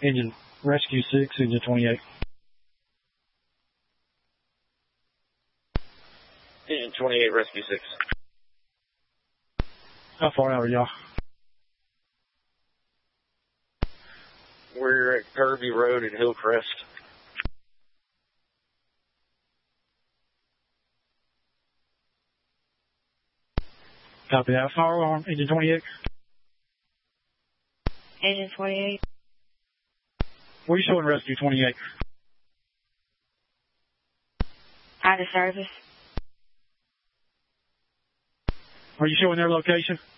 Engine Rescue 6, Engine 28. Engine 28, Rescue 6. How far out are y'all? We're at Kirby Road at Hillcrest. Copy that. Firearm, Engine 28. Engine 28. Where are you showing Rescue 28? Out of service. Are you showing their location?